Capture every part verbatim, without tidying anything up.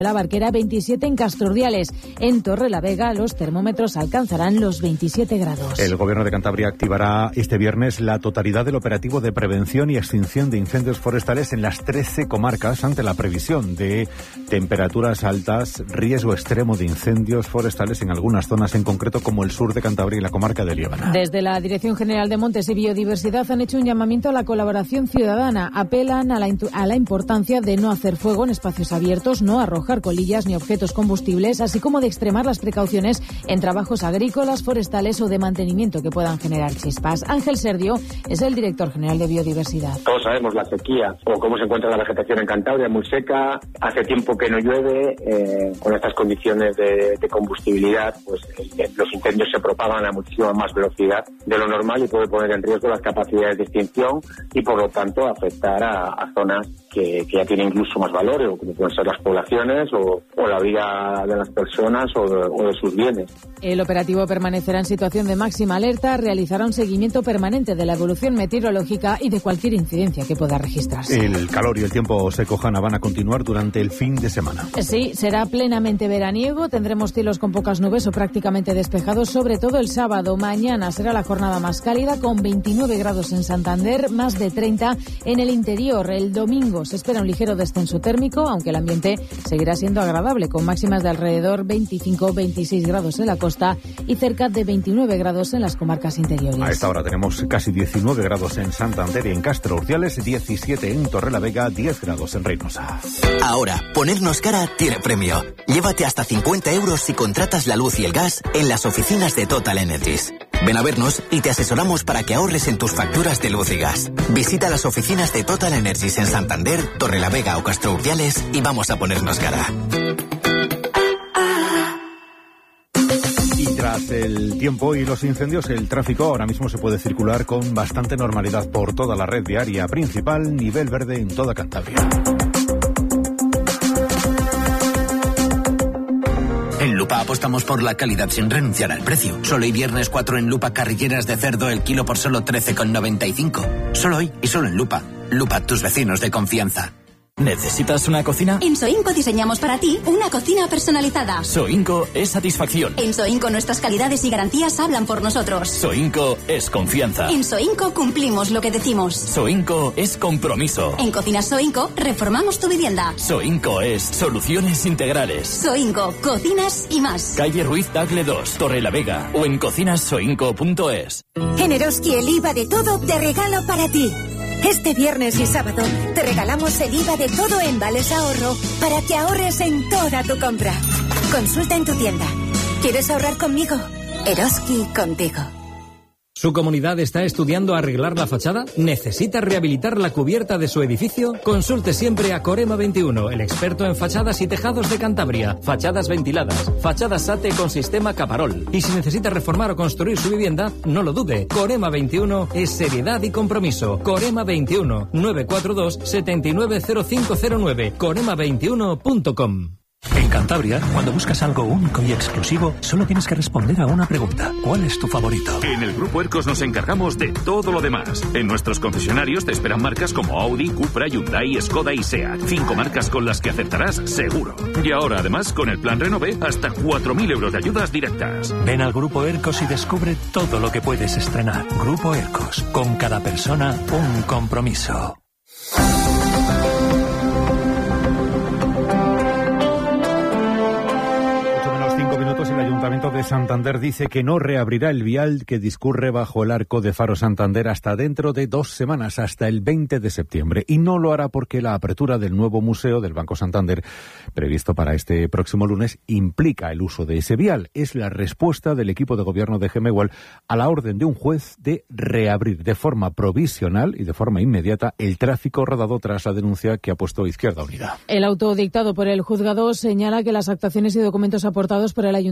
La Barquera, veintisiete en Castrurdiales. En Torrelavega los termómetros alcanzarán los veintisiete grados. El Gobierno de Cantabria activará este viernes la totalidad del operativo de prevención y extinción de incendios forestales en las trece comarcas ante la previsión de temperaturas altas, riesgo extremo de incendios forestales en algunas zonas, en concreto como el sur de Cantabria y la comarca de Liébana. Desde la Dirección General de Montes y Biodiversidad han hecho un llamamiento a la colaboración ciudadana. Apelan a la, a la importancia de no hacer fuego en espacios abiertos, no arrojar colillas ni objetos combustibles, así como de extremar las precauciones en trabajos agrícolas, forestales o de mantenimiento que puedan generar chispas. Ángel Serdio es el director general de Biodiversidad. Todos sabemos la sequía o cómo se encuentra la vegetación en Cantabria, muy seca, hace tiempo que no llueve, eh, con estas condiciones de, de combustibilidad, pues eh, los incendios se propagan a muchísima más velocidad de lo normal y puede poner en riesgo las capacidades de extinción y por lo tanto afectar a, a zonas que, que ya tienen incluso más valores, o como pueden ser las poblaciones O, o la vida de las personas o de, o de sus bienes. El operativo permanecerá en situación de máxima alerta, realizará un seguimiento permanente de la evolución meteorológica y de cualquier incidencia que pueda registrarse. El calor y el tiempo seco, Jana, van a continuar durante el fin de semana. Sí, será plenamente veraniego, tendremos cielos con pocas nubes o prácticamente despejados, sobre todo el sábado. Mañana será la jornada más cálida, con veintinueve grados en Santander, más de treinta en el interior. El domingo se espera un ligero descenso térmico, aunque el ambiente seguirá siendo agradable, con máximas de alrededor veinticinco a veintiséis grados en la costa y cerca de veintinueve grados en las comarcas interiores. A esta hora tenemos casi diecinueve grados en Santander y en Castro Urdiales, diecisiete en Torrelavega, diez grados en Reynosa. Ahora, ponernos cara tiene premio. Llévate hasta cincuenta euros si contratas la luz y el gas en las oficinas de Total Energies. Ven a vernos y te asesoramos para que ahorres en tus facturas de luz y gas. Visita las oficinas de Total Energies en Santander, Torrelavega o Castro Urdiales y vamos a ponernos cara. Y tras el tiempo y los incendios, el tráfico ahora mismo se puede circular con bastante normalidad por toda la red viaria principal, nivel verde en toda Cantabria. En Lupa apostamos por la calidad sin renunciar al precio. Solo hoy viernes cuatro en Lupa carrilleras de cerdo el kilo por solo trece con noventa y cinco. Solo hoy y solo en Lupa. Lupa, tus vecinos de confianza. ¿Necesitas una cocina? En Soinco diseñamos para ti una cocina personalizada. Soinco es satisfacción. En Soinco nuestras calidades y garantías hablan por nosotros. Soinco es confianza. En Soinco cumplimos lo que decimos. Soinco es compromiso. En Cocinas Soinco reformamos tu vivienda. Soinco es soluciones integrales. Soinco, cocinas y más. Calle Ruiz Tagle dos, Torrelavega o en cocinas soinco punto es. En Eroski el I V A de todo te regalo para ti. Este viernes y sábado te regalamos el I V A de todo en Vales Ahorro para que ahorres en toda tu compra. Consulta en tu tienda. ¿Quieres ahorrar conmigo? Eroski contigo. ¿Su comunidad está estudiando arreglar la fachada? ¿Necesita rehabilitar la cubierta de su edificio? Consulte siempre a Corema veintiuno, el experto en fachadas y tejados de Cantabria. Fachadas ventiladas, fachadas SATE con sistema Caparol. Y si necesita reformar o construir su vivienda, no lo dude. Corema veintiuno es seriedad y compromiso. Corema veintiuno, nueve cuatro dos, siete nueve cero cinco cero nueve. corema veintiuno punto com. En Cantabria, cuando buscas algo único y exclusivo, solo tienes que responder a una pregunta. ¿Cuál es tu favorito? En el Grupo Ercos nos encargamos de todo lo demás. En nuestros concesionarios te esperan marcas como Audi, Cupra, Hyundai, Skoda y SEAT. Cinco marcas con las que acertarás seguro. Y ahora, además, con el plan Renove, hasta cuatro mil euros de ayudas directas. Ven al Grupo Ercos y descubre todo lo que puedes estrenar. Grupo Ercos. Con cada persona, un compromiso. El Ayuntamiento de Santander dice que no reabrirá el vial que discurre bajo el arco de Faro Santander hasta dentro de dos semanas, hasta el veinte de septiembre. Y no lo hará porque la apertura del nuevo museo del Banco Santander, previsto para este próximo lunes, implica el uso de ese vial. Es la respuesta del equipo de gobierno de Gemegual a la orden de un juez de reabrir de forma provisional y de forma inmediata el tráfico rodado tras la denuncia que ha puesto Izquierda Unida. El auto dictado por el juzgado señala que las actuaciones y documentos aportados por el Ayuntamiento de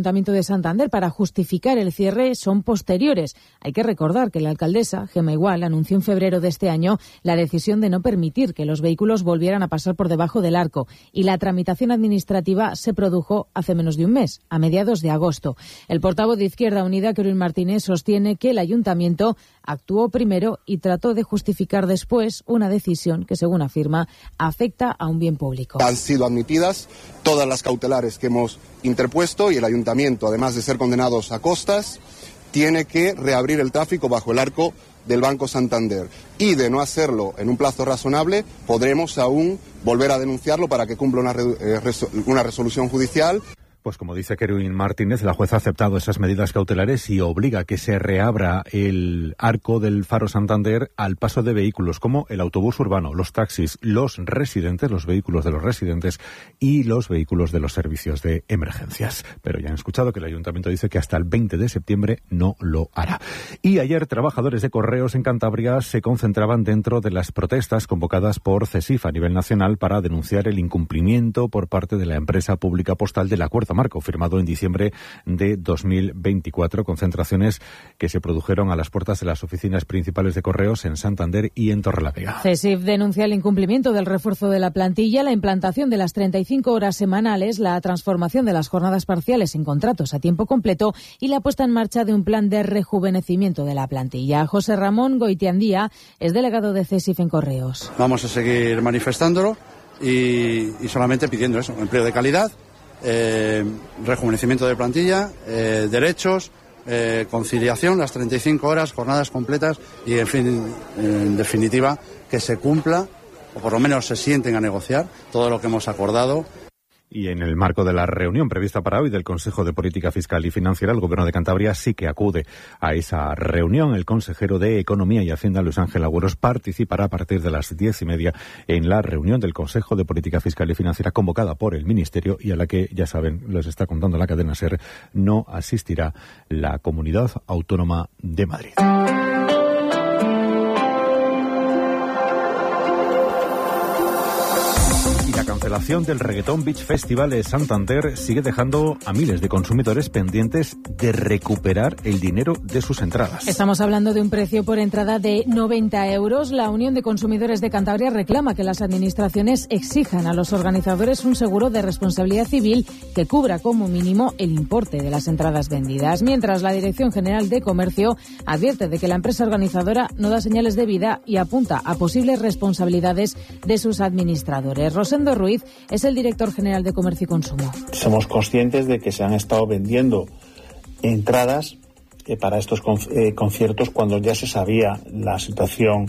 Santander para justificar el cierre son posteriores. Hay que recordar que la alcaldesa, Gemma Igual, anunció en febrero de este año la decisión de no permitir que los vehículos volvieran a pasar por debajo del arco, y la tramitación administrativa se produjo hace menos de un mes, a mediados de agosto. El portavoz de Izquierda Unida, Querún Martínez, sostiene que el ayuntamiento actuó primero y trató de justificar después una decisión que, según afirma, afecta a un bien público. Han sido admitidas todas las cautelares que hemos interpuesto y el ayuntamiento, además de ser condenados a costas, tiene que reabrir el tráfico bajo el arco del Banco Santander, y de no hacerlo en un plazo razonable podremos aún volver a denunciarlo para que cumpla una, eh, una resolución judicial. Pues como dice Querún Martínez, la jueza ha aceptado esas medidas cautelares y obliga a que se reabra el arco del Faro Santander al paso de vehículos como el autobús urbano, los taxis, los residentes, los vehículos de los residentes y los vehículos de los servicios de emergencias. Pero ya han escuchado que el ayuntamiento dice que hasta el veinte de septiembre no lo hará. Y ayer trabajadores de Correos en Cantabria se concentraban dentro de las protestas convocadas por CESIF a nivel nacional para denunciar el incumplimiento por parte de la empresa pública postal del acuerdo marco firmado en diciembre de dos mil veinticuatro, concentraciones que se produjeron a las puertas de las oficinas principales de Correos en Santander y en Torrelavega. CESIF denuncia el incumplimiento del refuerzo de la plantilla, la implantación de las treinta y cinco horas semanales, la transformación de las jornadas parciales en contratos a tiempo completo y la puesta en marcha de un plan de rejuvenecimiento de la plantilla. José Ramón Goitiandía es delegado de CESIF en Correos. Vamos a seguir manifestándolo y, y solamente pidiendo eso, empleo de calidad, Eh, rejuvenecimiento de plantilla, eh, derechos, eh, conciliación, las treinta y cinco horas, jornadas completas y, en fin, en definitiva, que se cumpla, o por lo menos se sienten a negociar todo lo que hemos acordado. Y en el marco de la reunión prevista para hoy del Consejo de Política Fiscal y Financiera, el Gobierno de Cantabria sí que acude a esa reunión. El consejero de Economía y Hacienda, Luis Ángel Agüeros, participará a partir de las diez y media en la reunión del Consejo de Política Fiscal y Financiera convocada por el Ministerio y a la que, ya saben, les está contando la cadena SER, no asistirá la Comunidad Autónoma de Madrid. La cancelación del Reggaeton Beach Festival de Santander sigue dejando a miles de consumidores pendientes de recuperar el dinero de sus entradas. Estamos hablando de un precio por entrada de noventa euros. La Unión de Consumidores de Cantabria reclama que las administraciones exijan a los organizadores un seguro de responsabilidad civil que cubra como mínimo el importe de las entradas vendidas. Mientras, la Dirección General de Comercio advierte de que la empresa organizadora no da señales de vida y apunta a posibles responsabilidades de sus administradores. Rosendo Ruiz es el director general de Comercio y Consumo. Somos conscientes de que se han estado vendiendo entradas eh, para estos con, eh, conciertos cuando ya se sabía la situación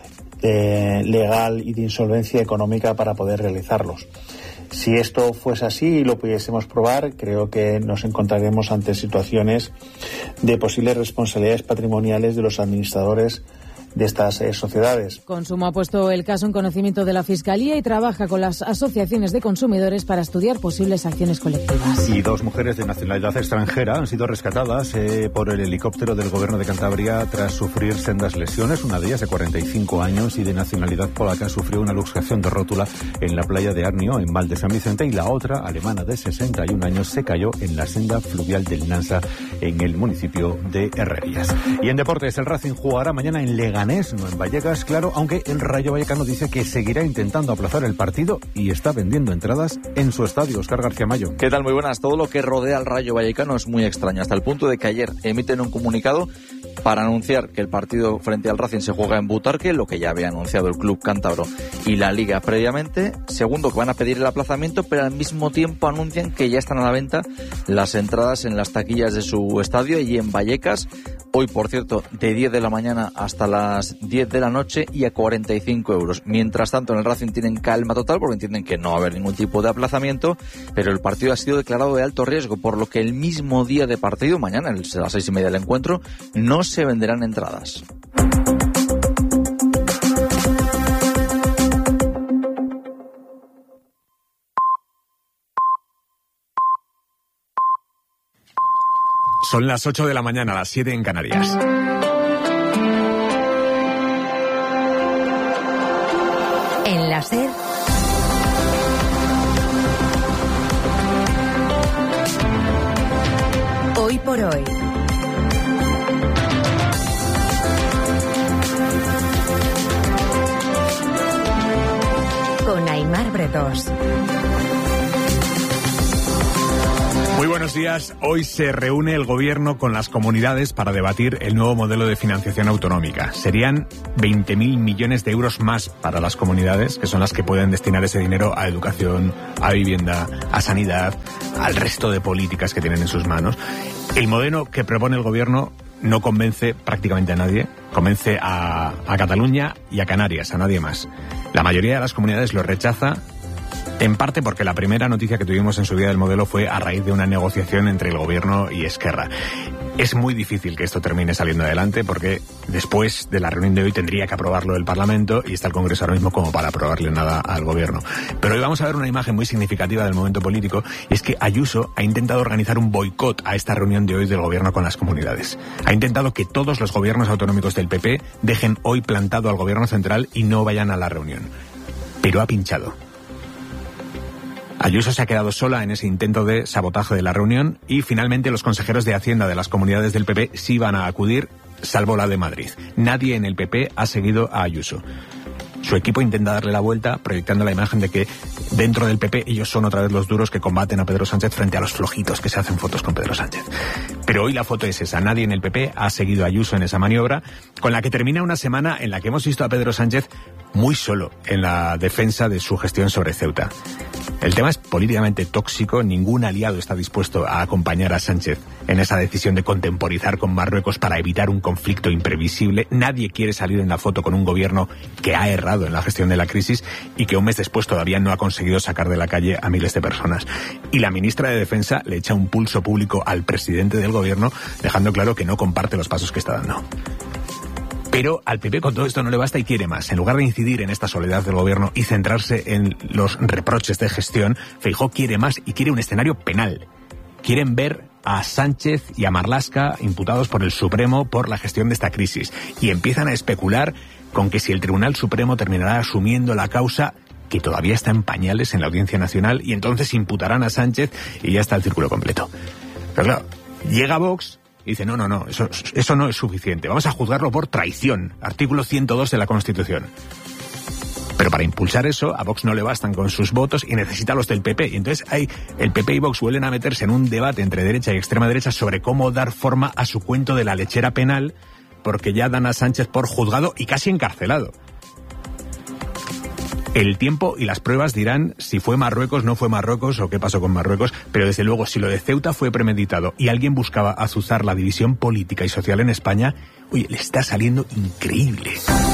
eh, legal y de insolvencia económica para poder realizarlos. Si esto fuese así y lo pudiésemos probar, creo que nos encontraremos ante situaciones de posibles responsabilidades patrimoniales de los administradores de estas eh, sociedades. Consumo ha puesto el caso en conocimiento de la Fiscalía y trabaja con las asociaciones de consumidores para estudiar posibles acciones colectivas. Y dos mujeres de nacionalidad extranjera han sido rescatadas eh, por el helicóptero del Gobierno de Cantabria tras sufrir sendas lesiones. Una de ellas, de cuarenta y cinco años y de nacionalidad polaca, sufrió una luxación de rótula en la playa de Arnio, en Val de San Vicente, y la otra, alemana de sesenta y un años, se cayó en la senda fluvial del Nansa, en el municipio de Herrerías. Y en deportes, el Racing jugará mañana en Leganés, no en Vallecas, claro, aunque el Rayo Vallecano dice que seguirá intentando aplazar el partido y está vendiendo entradas en su estadio. Óscar García Mayo. ¿Qué tal? Muy buenas. Todo lo que rodea al Rayo Vallecano es muy extraño, hasta el punto de que ayer emiten un comunicado para anunciar que el partido frente al Racing se juega en Butarque, lo que ya había anunciado el club cántabro y la Liga previamente. Segundo, que van a pedir el aplazamiento, pero al mismo tiempo anuncian que ya están a la venta las entradas en las taquillas de su estadio y en Vallecas. Hoy, por cierto, de diez de la mañana hasta las diez de la noche y a cuarenta y cinco euros. Mientras tanto, en el Racing tienen calma total porque entienden que no va a haber ningún tipo de aplazamiento, pero el partido ha sido declarado de alto riesgo, por lo que el mismo día de partido, mañana, a las seis y media del encuentro, no se venderán entradas. Son las ocho de la mañana, las siete en Canarias. En la SER, por hoy. Con Aimar Bretos. Muy buenos días. Hoy se reúne el Gobierno con las comunidades para debatir el nuevo modelo de financiación autonómica. Serían veinte mil millones de euros más para las comunidades, que son las que pueden destinar ese dinero a educación, a vivienda, a sanidad, al resto de políticas que tienen en sus manos. El modelo que propone el Gobierno no convence prácticamente a nadie. Convence a, a Cataluña y a Canarias, a nadie más. La mayoría de las comunidades lo rechaza, en parte porque la primera noticia que tuvimos en su día del modelo fue a raíz de una negociación entre el Gobierno y Esquerra. Es muy difícil que esto termine saliendo adelante porque después de la reunión de hoy tendría que aprobarlo el Parlamento y está el Congreso ahora mismo como para aprobarle nada al Gobierno. Pero hoy vamos a ver una imagen muy significativa del momento político, y es que Ayuso ha intentado organizar un boicot a esta reunión de hoy del Gobierno con las comunidades. Ha intentado que todos los gobiernos autonómicos del P P dejen hoy plantado al Gobierno central y no vayan a la reunión. Pero ha pinchado. Ayuso se ha quedado sola en ese intento de sabotaje de la reunión y finalmente los consejeros de Hacienda de las comunidades del P P sí van a acudir, salvo la de Madrid. Nadie en el P P ha seguido a Ayuso. Su equipo intenta darle la vuelta, proyectando la imagen de que dentro del P P ellos son otra vez los duros que combaten a Pedro Sánchez frente a los flojitos que se hacen fotos con Pedro Sánchez. Pero hoy la foto es esa. Nadie en el P P ha seguido a Ayuso en esa maniobra, con la que termina una semana en la que hemos visto a Pedro Sánchez muy solo en la defensa de su gestión sobre Ceuta. El tema es políticamente tóxico. Ningún aliado está dispuesto a acompañar a Sánchez en esa decisión de contemporizar con Marruecos para evitar un conflicto imprevisible. Nadie quiere salir en la foto con un gobierno que ha errado en la gestión de la crisis y que un mes después todavía no ha conseguido sacar de la calle a miles de personas. Y la ministra de Defensa le echa un pulso público al presidente del gobierno, dejando claro que no comparte los pasos que está dando. Pero al P P con todo esto no le basta y quiere más. En lugar de incidir en esta soledad del gobierno y centrarse en los reproches de gestión, Feijóo quiere más y quiere un escenario penal. Quieren ver a Sánchez y a Marlaska imputados por el Supremo por la gestión de esta crisis. Y empiezan a especular con que si el Tribunal Supremo terminará asumiendo la causa, que todavía está en pañales en la Audiencia Nacional, y entonces imputarán a Sánchez y ya está el círculo completo. Pero claro, llega Vox y dice, no, no, no, eso, eso no es suficiente. Vamos a juzgarlo por traición. Artículo ciento dos de la Constitución. Pero para impulsar eso, a Vox no le bastan con sus votos y necesita los del P P. Y entonces hay, el P P y Vox vuelven a meterse en un debate entre derecha y extrema derecha sobre cómo dar forma a su cuento de la lechera penal, porque ya dan a Sánchez por juzgado y casi encarcelado. El tiempo y las pruebas dirán si fue Marruecos, no fue Marruecos o qué pasó con Marruecos, pero desde luego si lo de Ceuta fue premeditado y alguien buscaba azuzar la división política y social en España, oye, le está saliendo increíble.